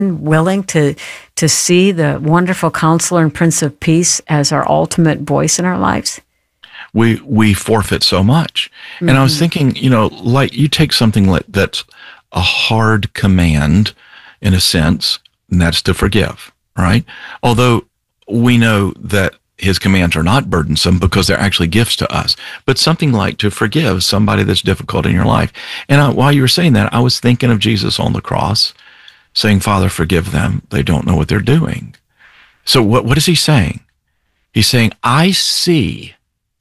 willing to see the wonderful Counselor and Prince of Peace as our ultimate voice in our lives? We forfeit so much. Mm-hmm. And I was thinking, like you take something that's a hard command in a sense, and that's to forgive, right? Although we know that his commands are not burdensome because they're actually gifts to us, but something like to forgive somebody that's difficult in your life. And while you were saying that, I was thinking of Jesus on the cross saying, Father, forgive them. They don't know what they're doing. So what is he saying? He's saying, I see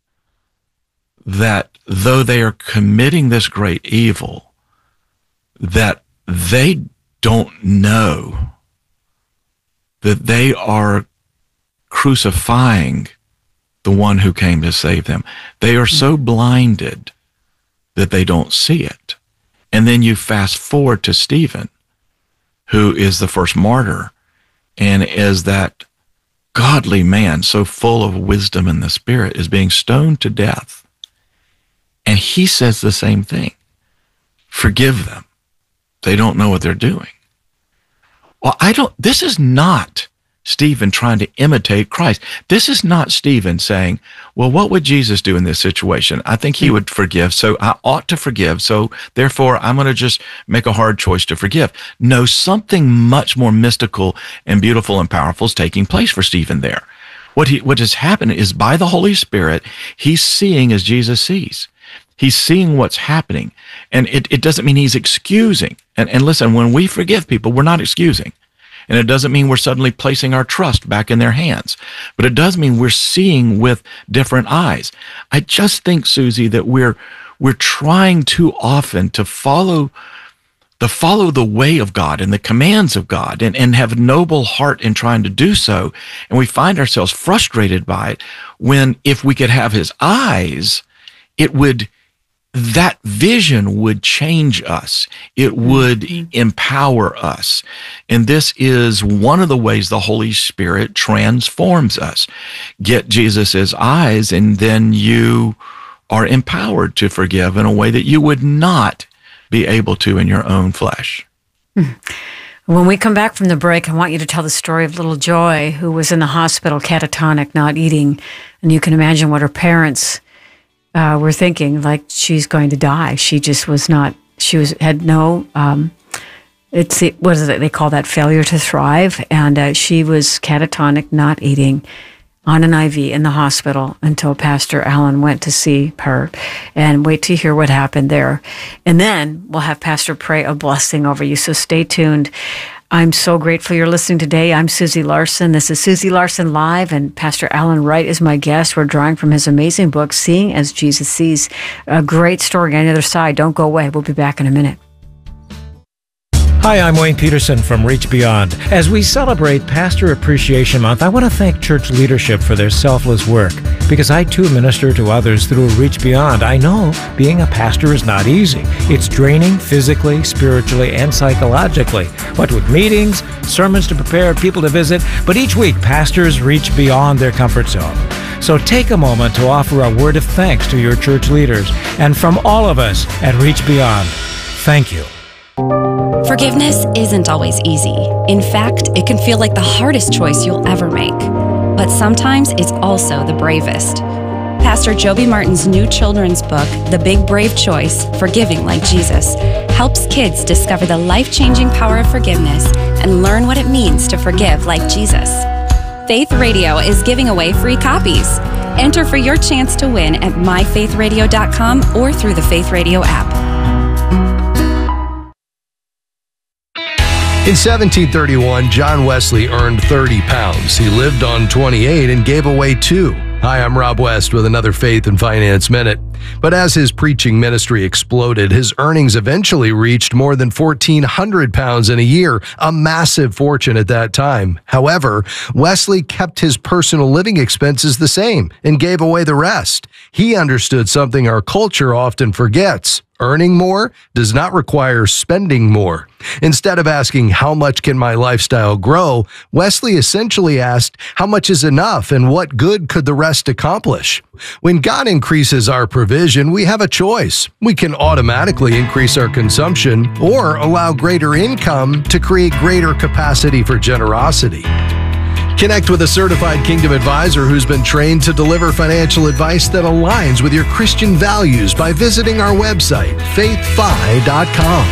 that though they are committing this great evil, that they don't know that they are crucifying the one who came to save them. They are so blinded that they don't see it. And then you fast forward to Stephen, who is the first martyr, and as that godly man, so full of wisdom in the Spirit, is being stoned to death. And he says the same thing. Forgive them. They don't know what they're doing. Well, this is not Stephen trying to imitate Christ. This is not Stephen saying, well, what would Jesus do in this situation? I think he would forgive, so I ought to forgive, so therefore I'm going to just make a hard choice to forgive. No, something much more mystical and beautiful and powerful is taking place for Stephen there. What has happened is by the Holy Spirit, he's seeing as Jesus sees. He's seeing what's happening. And it doesn't mean he's excusing. And listen, when we forgive people, we're not excusing. And it doesn't mean we're suddenly placing our trust back in their hands. But it does mean we're seeing with different eyes. I just think, Susie, that we're trying too often to follow the way of God and the commands of God and have a noble heart in trying to do so. And we find ourselves frustrated by it when if we could have his eyes, that vision would change us. It would empower us. And this is one of the ways the Holy Spirit transforms us. Get Jesus' eyes, and then you are empowered to forgive in a way that you would not be able to in your own flesh. When we come back from the break, I want you to tell the story of little Joy, who was in the hospital, catatonic, not eating. And you can imagine what her parents were thinking, like she's going to die. She just was not, had no, what is it, they call that failure to thrive. And she was catatonic, not eating, on an IV in the hospital until Pastor Allen went to see her. And wait to hear what happened there. And then we'll have Pastor pray a blessing over you. So stay tuned. I'm so grateful you're listening today. I'm Susie Larson. This is Susie Larson Live, and Pastor Alan Wright is my guest. We're drawing from his amazing book, Seeing as Jesus Sees. A great story on the other side. Don't go away. We'll be back in a minute. Hi, I'm Wayne Peterson from Reach Beyond. As we celebrate Pastor Appreciation Month, I want to thank church leadership for their selfless work, because I too minister to others through Reach Beyond. I know being a pastor is not easy. It's draining physically, spiritually, and psychologically. What with meetings, sermons to prepare, people to visit, but each week pastors reach beyond their comfort zone. So take a moment to offer a word of thanks to your church leaders, and from all of us at Reach Beyond, thank you. Forgiveness isn't always easy. In fact, it can feel like the hardest choice you'll ever make. But sometimes it's also the bravest. Pastor Joby Martin's new children's book, The Big Brave Choice, Forgiving Like Jesus, helps kids discover the life-changing power of forgiveness and learn what it means to forgive like Jesus. Faith Radio is giving away free copies. Enter for your chance to win at myfaithradio.com or through the Faith Radio app. In 1731, John Wesley earned 30 pounds. He lived on 28 and gave away 2. Hi, I'm Rob West with another Faith and Finance Minute. But as his preaching ministry exploded, his earnings eventually reached more than 1,400 pounds in a year, a massive fortune at that time. However, Wesley kept his personal living expenses the same and gave away the rest. He understood something our culture often forgets: earning more does not require spending more. Instead of asking, how much can my lifestyle grow, Wesley essentially asked, how much is enough and what good could the rest accomplish? When God increases our provision, we have a choice. We can automatically increase our consumption or allow greater income to create greater capacity for generosity. Connect with a certified Kingdom advisor who's been trained to deliver financial advice that aligns with your Christian values by visiting our website, faithfi.com.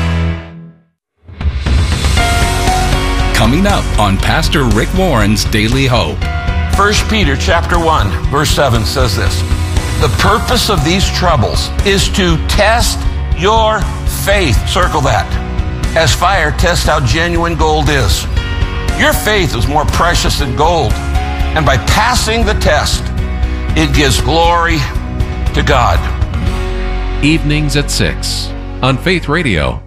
Coming up on Pastor Rick Warren's Daily Hope. 1 Peter chapter 1, verse 7 says this: the purpose of these troubles is to test your faith. Circle that. As fire tests how genuine gold is. Your faith is more precious than gold. And by passing the test, it gives glory to God. Evenings at 6 on Faith Radio